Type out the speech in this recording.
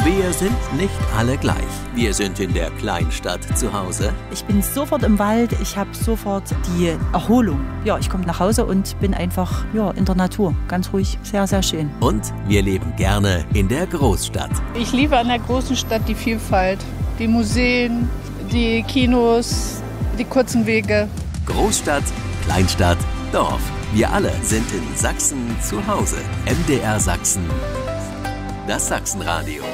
Wir sind nicht alle gleich. Wir sind in der Kleinstadt zu Hause. Ich bin sofort im Wald, ich habe sofort die Erholung. Ja, ich komme nach Hause und bin einfach in der Natur. Ganz ruhig, sehr, sehr schön. Und wir leben gerne in der Großstadt. Ich liebe an der großen Stadt die Vielfalt. Die Museen, die Kinos, die kurzen Wege. Großstadt, Kleinstadt, Dorf. Wir alle sind in Sachsen zu Hause. MDR Sachsen. Das Sachsenradio.